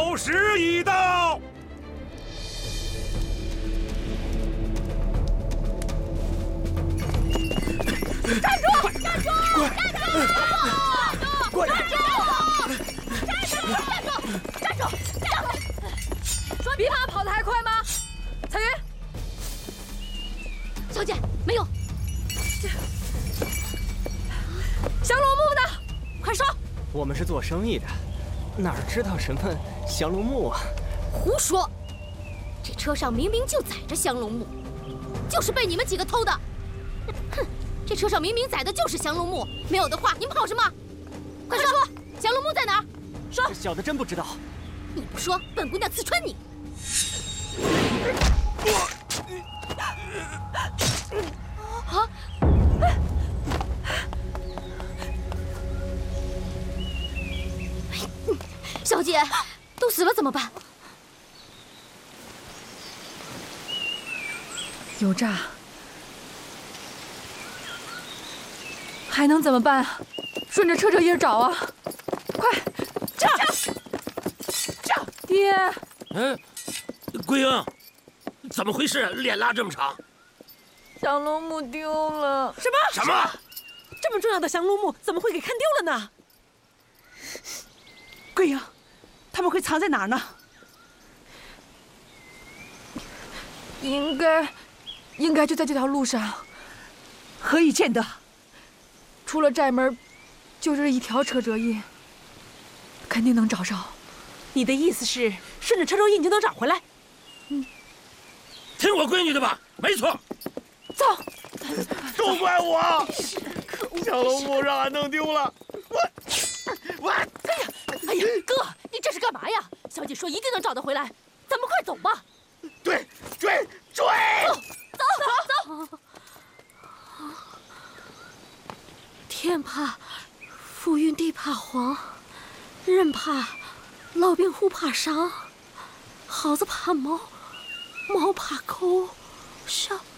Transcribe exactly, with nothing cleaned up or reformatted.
报时已到。 站住！站住！ 快！ 站住！ 快！ 站住！站住！站住！站住！站住！说比马跑得还快吗？彩云，小姐，没有。这降龙木呢？快说！ 我们是做生意的，哪知道什么降龙木啊？ 胡说！这车上明明就载着降龙木，就是被你们几个偷的。哼！这车上明明载的就是降龙木，没有的话，你们跑什么？快说，降龙木在哪儿？说！ 小的真不知道。 你不说，本姑娘刺穿你！啊！小姐，都死了怎么办？ 油炸。还能怎么办啊？顺着车辙印找啊！快，炸！炸！爹！ 嗯，桂英，怎么回事？脸拉这么长？ 降龙木丢了！ 什么？ 什么？ 这么重要的降龙木怎么会给看丢了呢？桂英，他们会藏在哪儿呢？ 应该，应该就在这条路上。 何以见得？ 出了寨门，就这一条车辙印，肯定能找着。 你的意思是顺着车轴印就能找回来？ 嗯， 听我闺女的吧，没错。 走。 都怪我，降龙木让俺弄丢了。我，我，哎呀，哎呀，哥，你这是干嘛呀？小姐说一定能找得回来，咱们快走吧。 对，追追！ 走走走。天怕浮云，地怕黄，人怕老兵，虎怕伤，耗子怕猫，猫怕狗，小。